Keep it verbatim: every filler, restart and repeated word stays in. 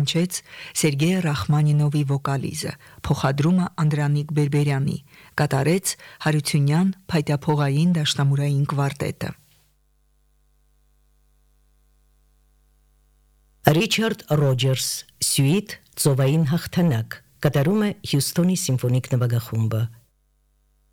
կանչեց Սերգեյ Ռախմանինովի վոկալիզը, փոխադրումը Անդրանիկ Բերբերյանի, կատարեց Հարությունյան փայտյափողային դաշնամուրային կվարտետը։ Ռիչարդ Ռոջերս, Սյուիտ ծովային հաղթանակ, կատարում է Հյուսթոնի սիմֆոնիկ նվագախումբը։